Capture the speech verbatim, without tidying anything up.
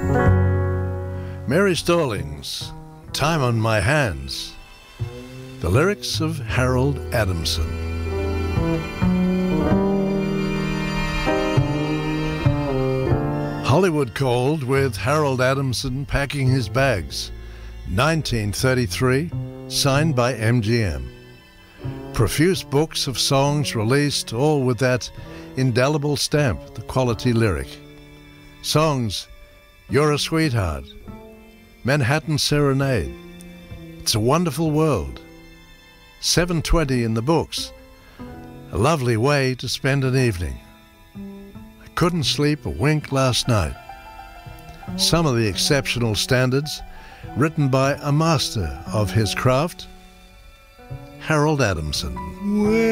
Mary Stallings, Time on My Hands. The lyrics of Harold Adamson. Hollywood called with Harold Adamson packing his bags. nineteen thirty-three, signed by M G M. Profuse books of songs released, all with that indelible stamp, the quality lyric. Songs, You're a Sweetheart, Manhattan Serenade, It's a Wonderful World, seven twenty in the books, a lovely way to spend an evening. I couldn't sleep a wink last night. Some of the exceptional standards written by a master of his craft, Harold Adamson.